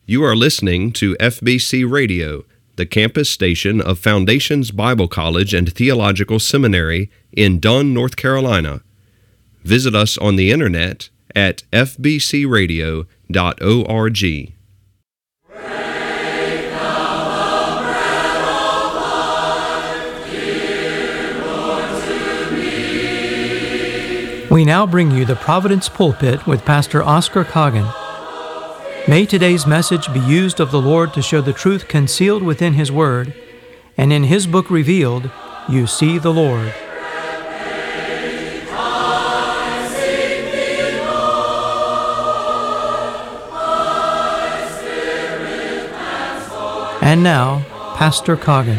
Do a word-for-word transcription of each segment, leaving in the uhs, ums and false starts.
You are listening to F B C Radio, the campus station of Foundations Bible College and Theological Seminary in Dunn, North Carolina. Visit us on the internet at f b c radio dot org. We now bring you the Providence Pulpit with Pastor Oscar Coggin. May today's message be used of the Lord to show the truth concealed within His Word, and in His book revealed, you see the Lord. And now, Pastor Coggin.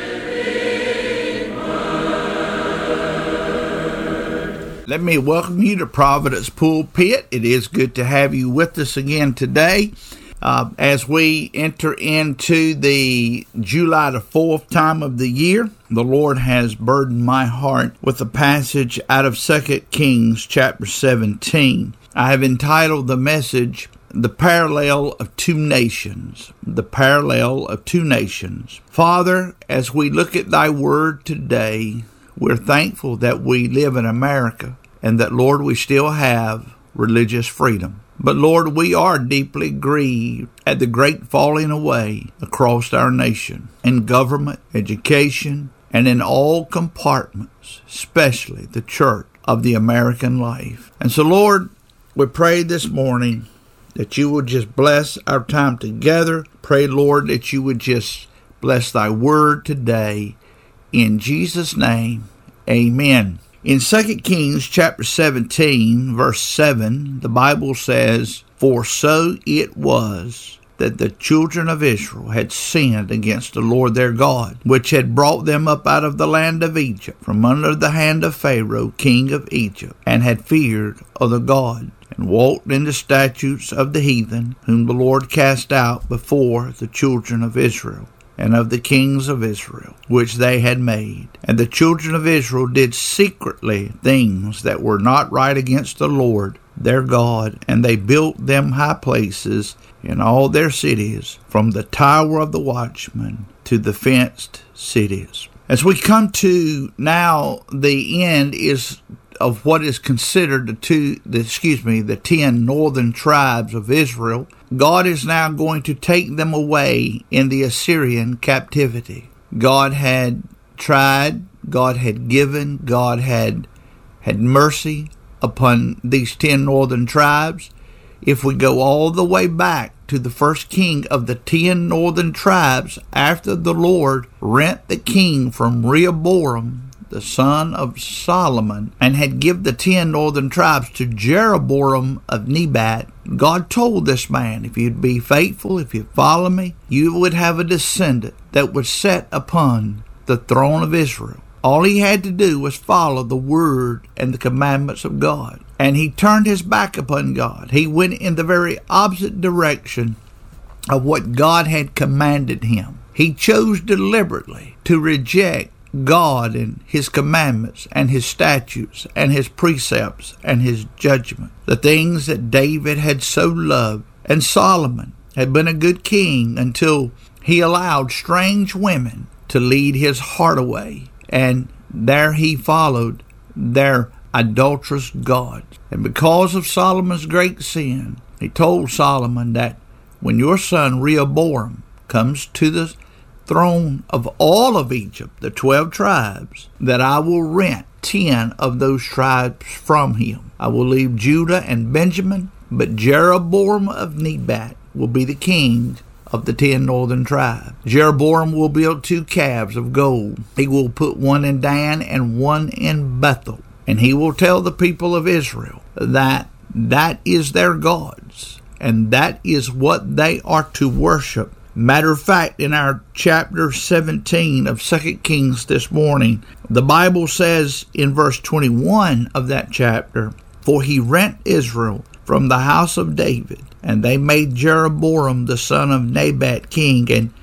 Let me welcome you to Providence Pulpit. It is good to have you with us again today. Uh, as we enter into the July the fourth time of the year, the Lord has burdened my heart with a passage out of Second Kings chapter seventeen. I have entitled the message, The Parallel of Two Nations. The Parallel of Two Nations. Father, as we look at thy word today, we're thankful that we live in America and that, Lord, we still have religious freedom. But, Lord, we are deeply grieved at the great falling away across our nation in government, education, and in all compartments, especially the church of the American life. And so, Lord, we pray this morning that you would just bless our time together. Pray, Lord, that you would just bless thy word today. In Jesus' name, amen. In Second Kings chapter seventeen, verse seven, the Bible says, For so it was that the children of Israel had sinned against the Lord their God, which had brought them up out of the land of Egypt, from under the hand of Pharaoh, king of Egypt, and had feared other gods, and walked in the statutes of the heathen, whom the Lord cast out before the children of Israel, and of the kings of Israel, which they had made. And the children of Israel did secretly things that were not right against the Lord their God, and they built them high places in all their cities, from the tower of the watchman to the fenced cities. As we come to now, the end is of what is considered the two, the, excuse me, the ten northern tribes of Israel. God is now going to take them away in the Assyrian captivity. God had tried, God had given, God had had mercy upon these ten northern tribes. If we go all the way back to the first king of the ten northern tribes, after the Lord rent the king from Rehoboam, the son of Solomon, and had give the ten northern tribes to Jeroboam of Nebat, God told this man, if you'd be faithful, if you'd follow me, you would have a descendant that would sit upon the throne of Israel. All he had to do was follow the word and the commandments of God. And he turned his back upon God. He went in the very opposite direction of what God had commanded him. He chose deliberately to reject God and His commandments and His statutes and His precepts and His judgment, the things that David had so loved. And Solomon had been a good king until he allowed strange women to lead his heart away, and there he followed their idolatrous gods. And because of Solomon's great sin, he told Solomon that when your son Rehoboam comes to the throne of all of Egypt, the twelve tribes, that I will rent ten of those tribes from him. I will leave Judah and Benjamin, but Jeroboam of Nebat will be the king of the ten northern tribes. Jeroboam will build two calves of gold. He will put one in Dan and one in Bethel. And he will tell the people of Israel that that is their gods, and that is what they are to worship. Matter of fact, in our chapter seventeen of Second Kings this morning, the Bible says in verse twenty-one of that chapter, For he rent Israel from the house of David, and they made Jeroboam the son of Nebat king, and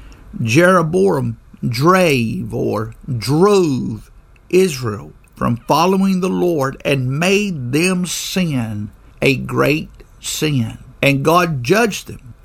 Jeroboam drave or drove Israel from following the Lord and made them sin a great sin. And God judged them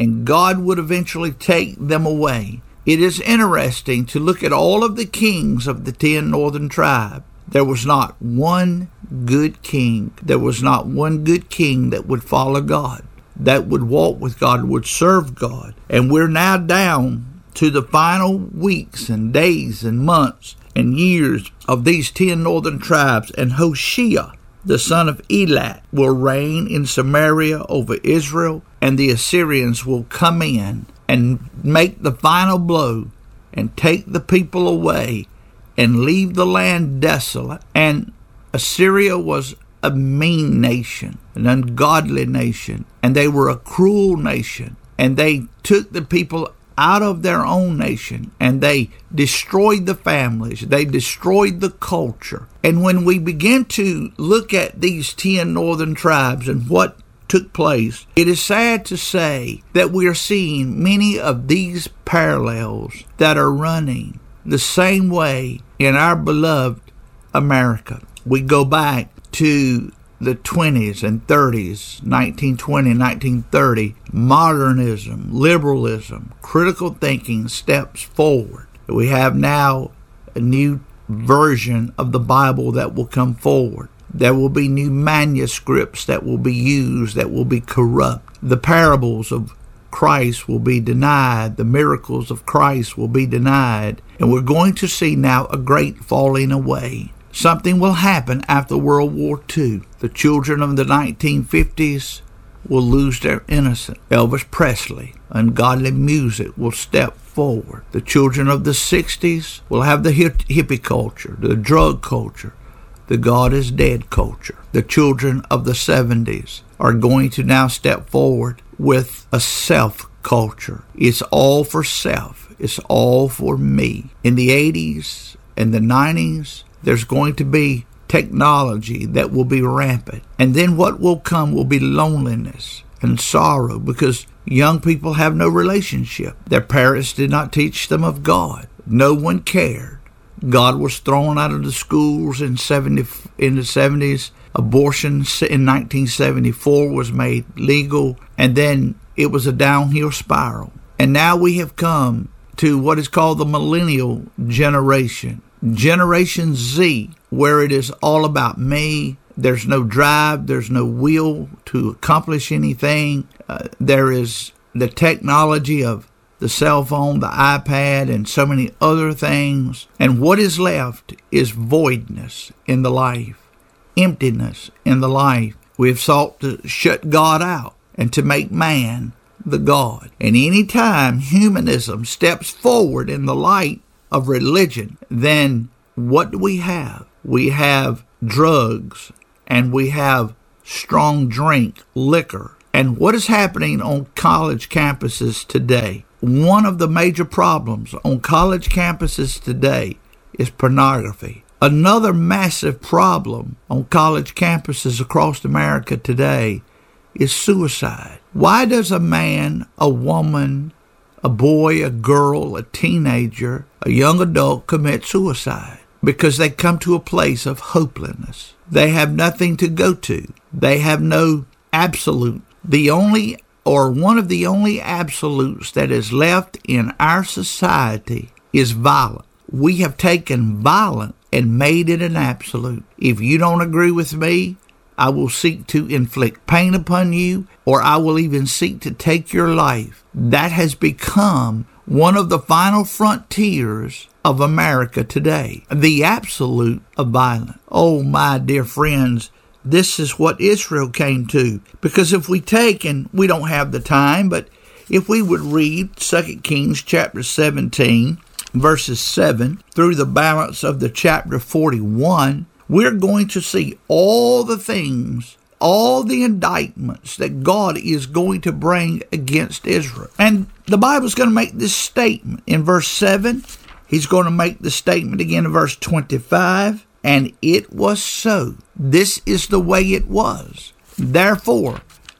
and God would eventually take them away. It is interesting to look at all of the kings of the ten northern tribes. There was not one good king. There was not one good king that would follow God, that would walk with God, would serve God. And we're now down to the final weeks and days and months and years of these ten northern tribes. And Hoshea, the son of Elah, will reign in Samaria over Israel, and the Assyrians will come in and make the final blow and take the people away and leave the land desolate. And Assyria was a mean nation, an ungodly nation, and they were a cruel nation, and they took the people out of their own nation, and they destroyed the families, they destroyed the culture. And when we begin to look at these ten northern tribes and what took place, it is sad to say that we are seeing many of these parallels that are running the same way in our beloved America. We go back to the twenties and thirties, nineteen twenty, nineteen thirty, modernism, liberalism, critical thinking steps forward. We have now a new version of the Bible that will come forward. There will be new manuscripts that will be used that will be corrupt. The parables of Christ will be denied. The miracles of Christ will be denied. And we're going to see now a great falling away. Something will happen after World War Two. The children of the nineteen fifties will lose their innocence. Elvis Presley, ungodly music will step forward. The children of the sixties will have the hippie culture, the drug culture, the God is dead culture. The children of the seventies are going to now step forward with a self culture. It's all for self. It's all for me. In the eighties and the nineties, there's going to be technology that will be rampant. And then what will come will be loneliness and sorrow, because young people have no relationship. Their parents did not teach them of God. No one cared. God was thrown out of the schools in seventy in the seventies. Abortion in nineteen seventy-four was made legal, and then it was a downhill spiral. And now we have come to what is called the millennial generation. Generation Z, where it is all about me. There's no drive. There's no will to accomplish anything. Uh, there is the technology of the cell phone, the iPad, and so many other things. And what is left is voidness in the life, emptiness in the life. We have sought to shut God out and to make man the God. And any time humanism steps forward in the light of religion, then what do we have? We have drugs, and we have strong drink, liquor. And what is happening on college campuses today? One of the major problems on college campuses today is pornography. Another massive problem on college campuses across America today is suicide. Why does a man, a woman, a boy, a girl, a teenager, a young adult commit suicide? Because they come to a place of hopelessness. They have nothing to go to. They have no absolute. The only, or one of the only absolutes that is left in our society is violence. We have taken violence and made it an absolute. If you don't agree with me, I will seek to inflict pain upon you, or I will even seek to take your life. That has become one of the final frontiers of America today, the absolute of violence. Oh, my dear friends, this is what Israel came to. Because if we take, and we don't have the time, but if we would read Second Kings chapter seventeen, verses seven, through the balance of the chapter forty-one, we're going to see all the things, all the indictments that God is going to bring against Israel. And the Bible's going to make this statement in verse seven. He's going to make the statement again in verse twenty-five. And it was so. This is the way it was. Therefore,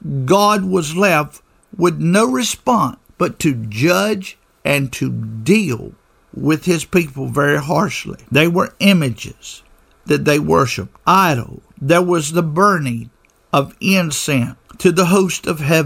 God was left with no response but to judge and to deal with his people very harshly. They were images that they worshiped, idol. There was the burning of incense to the host of heaven,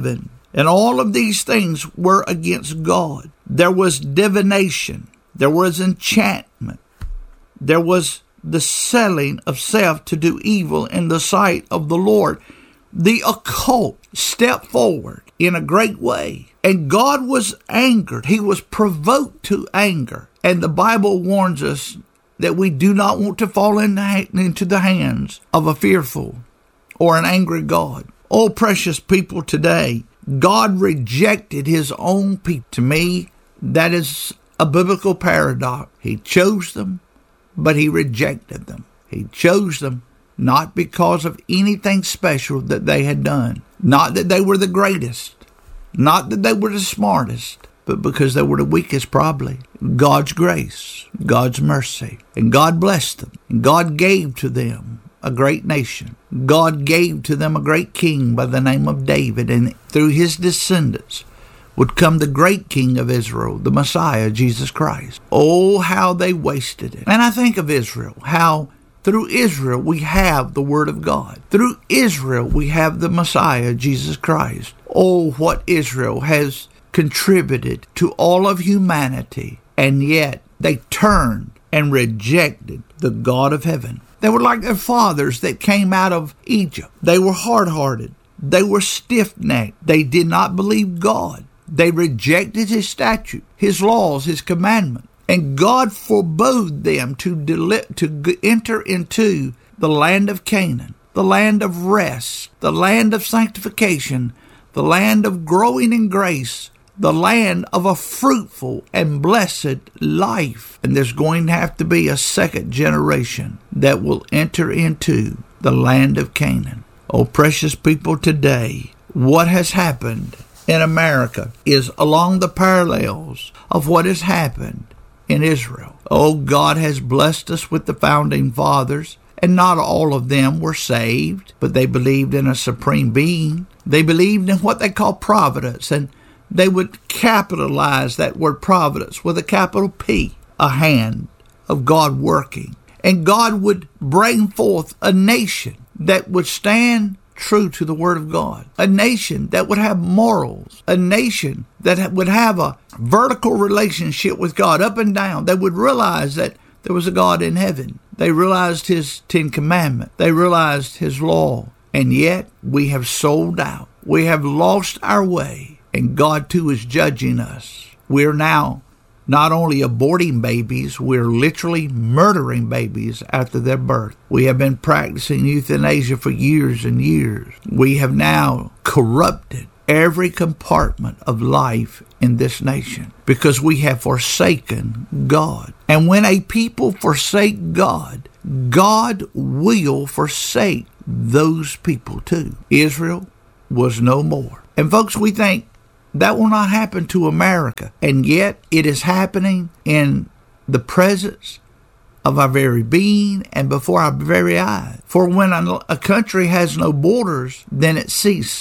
And all of these things were against God. There was divination. There was enchantment. There was the selling of self to do evil in the sight of the Lord. The occult stepped forward in a great way. And God was angered. He was provoked to anger. And the Bible warns us that we do not want to fall into the hands of a fearful or an angry God. Oh, precious people today, God rejected his own people. To me, that is a biblical paradox. He chose them, but he rejected them. He chose them not because of anything special that they had done, not that they were the greatest, not that they were the smartest, but because they were the weakest probably. God's grace, God's mercy, and God blessed them. And God gave to them a great nation. God gave to them a great king by the name of David, and through his descendants would come the great king of Israel, the Messiah, Jesus Christ. Oh, how they wasted it. And I think of Israel, how through Israel we have the Word of God. Through Israel we have the Messiah, Jesus Christ. Oh, what Israel has contributed to all of humanity, and yet they turned and rejected the God of heaven. They were like their fathers that came out of Egypt. They were hard-hearted. They were stiff-necked. They did not believe God. They rejected his statute, his laws, his commandments. And God forbade them to, deli- to enter into the land of Canaan, the land of rest, the land of sanctification, the land of growing in grace, the land of a fruitful and blessed life. And there's going to have to be a second generation that will enter into the land of Canaan. Oh, precious people, today, what has happened in America is along the parallels of what has happened in Israel. Oh, God has blessed us with the founding fathers, and not all of them were saved, but they believed in a supreme being. They believed in what they call providence, and they would capitalize that word providence with a capital P, a hand of God working. And God would bring forth a nation that would stand true to the Word of God, a nation that would have morals, a nation that would have a vertical relationship with God up and down. They would realize that there was a God in heaven. They realized his Ten Commandments. They realized his law. And yet we have sold out. We have lost our way. And God too is judging us. We're now not only aborting babies, we're literally murdering babies after their birth. We have been practicing euthanasia for years and years. We have now corrupted every compartment of life in this nation because we have forsaken God. And when a people forsake God, God will forsake those people too. Israel was no more. And folks, we think that will not happen to America. And yet it is happening in the presence of our very being and before our very eyes. For when a country has no borders, then it ceases